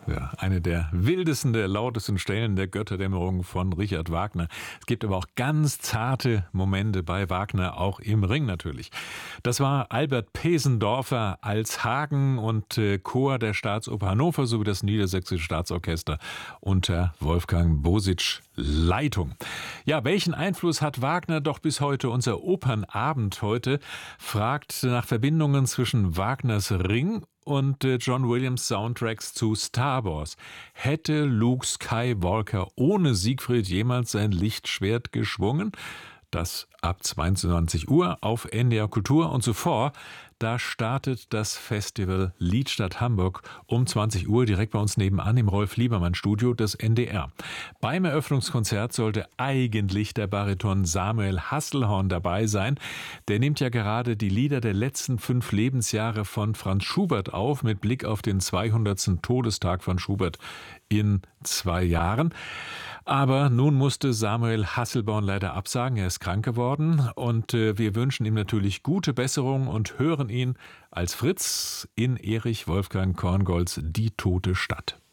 Ja, eine der wildesten, der lautesten Stellen der Götterdämmerung von Richard Wagner. Es gibt aber auch ganz zarte Momente bei Wagner, auch im Ring natürlich. Das war Albert Pesendorfer als Hagen und Chor der Staatsoper Hannover sowie das Niedersächsische Staatsorchester unter Wolfgang Bosic Leitung. Ja, welchen Einfluss hat Wagner doch bis heute? Unser Opernabend heute fragt nach Verbindungen zwischen Wagners Ring und John Williams Soundtracks zu Star Wars. Hätte Luke Skywalker ohne Siegfried jemals sein Lichtschwert geschwungen? Das ab 22 Uhr auf NDR Kultur. Und zuvor, da startet das Festival Liedstadt Hamburg um 20 Uhr direkt bei uns nebenan im Rolf-Liebermann-Studio des NDR. Beim Eröffnungskonzert sollte eigentlich der Bariton Samuel Hasselhorn dabei sein. Der nimmt ja gerade die Lieder der letzten 5 Lebensjahre von Franz Schubert auf, mit Blick auf den 200. Todestag von Schubert in 2 Jahren. Aber nun musste Samuel Hasselborn leider absagen. Er ist krank geworden und wir wünschen ihm natürlich gute Besserung und hören ihn als Fritz in Erich Wolfgang Korngolds Die tote Stadt.